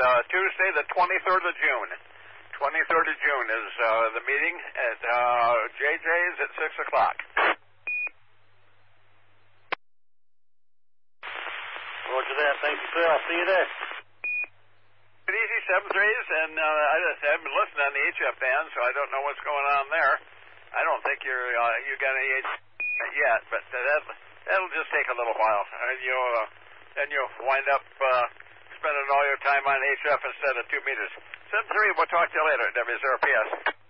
Tuesday, the 23rd of June. 23rd of June is the meeting at JJ's at 6 o'clock. Roger that. Thank you, sir. I'll see you there. Good easy, 7-3s, and I just haven't been listening on the HF band, so I don't know what's going on there. I don't think you got any HF yet, but that'll just take a little while, and you'll wind up spending all your time on HF instead of 2 meters. 7-3, we'll talk to you later at WZRPS.